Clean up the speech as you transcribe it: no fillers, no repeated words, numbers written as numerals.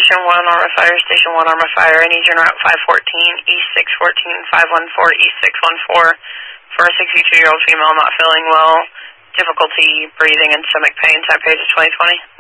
Station 1, Arma Fire, Station 1, Arma Fire. I need you route 514, East 614, 514, East 614 for a 62-year-old female not feeling well, difficulty breathing and stomach pain, type page 2020.